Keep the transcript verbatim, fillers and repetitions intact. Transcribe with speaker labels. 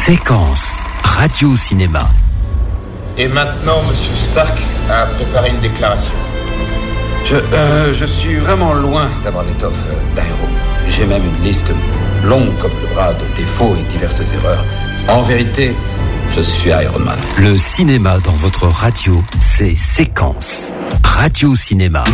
Speaker 1: Séquence radio-cinéma.
Speaker 2: Et maintenant, Monsieur Stark a préparé une déclaration.
Speaker 3: Je, euh, je suis vraiment loin d'avoir l'étoffe d'Aéro. J'ai même une liste longue comme le bras de défauts et diverses erreurs. En vérité, je suis Iron Man.
Speaker 1: Le cinéma dans votre radio, c'est Séquence radio-cinéma.